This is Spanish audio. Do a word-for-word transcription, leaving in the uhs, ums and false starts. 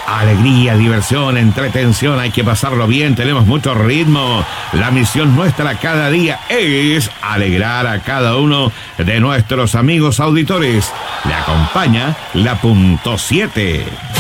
Alegría, diversión, entretención, hay que pasarlo bien, tenemos mucho ritmo. La misión nuestra cada día es alegrar a cada uno de nuestros amigos auditores. Le acompaña la punto siete.